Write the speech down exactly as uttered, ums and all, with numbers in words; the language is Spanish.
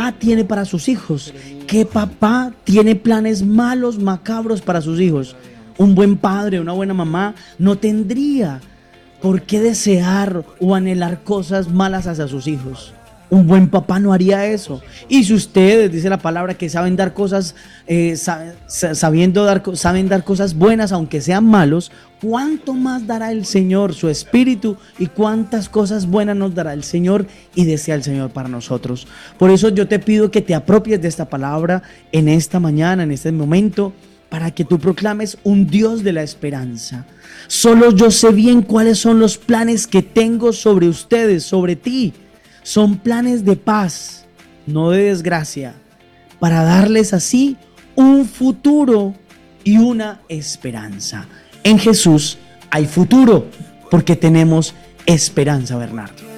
papá tiene para sus hijos? ¿Qué papá tiene planes malos, macabros para sus hijos? Un buen padre, una buena mamá no tendría por qué desear o anhelar cosas malas hacia sus hijos. Un buen papá no haría eso. Y si ustedes, dice la palabra, que saben dar cosas, eh, sa- sabiendo dar, saben dar cosas buenas, aunque sean malos, ¿cuánto más dará el Señor su Espíritu y cuántas cosas buenas nos dará el Señor y desea el Señor para nosotros? Por eso yo te pido que te apropies de esta palabra en esta mañana, en este momento, para que tú proclames un Dios de la esperanza. Solo yo sé bien cuáles son los planes que tengo sobre ustedes, sobre ti. Son planes de paz, no de desgracia, para darles así un futuro y una esperanza. En Jesús hay futuro porque tenemos esperanza, Bernardo.